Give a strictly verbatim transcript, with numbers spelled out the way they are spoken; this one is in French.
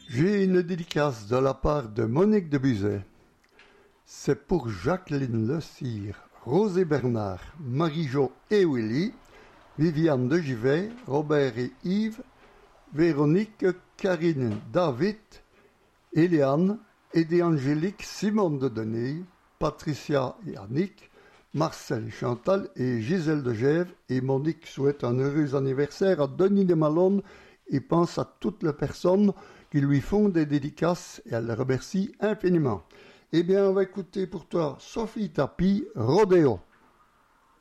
J'ai une dédicace de la part de Monique de Buzet. C'est pour Jacqueline Le Cire, Rosé Bernard, Marie-Jo et Willy, Viviane de Givet, Robert et Yves, Véronique, Karine, David, Eliane, Eddie Angélique, Simone de Deney, Patricia et Annick, Marcel et Chantal et Gisèle de Gèves. Et Monique souhaite un heureux anniversaire à Denis de Malone et pense à toutes les personnes qui lui font des dédicaces et elle les remercie infiniment. Eh bien, on va écouter pour toi Sophie Tapi, Rodéo.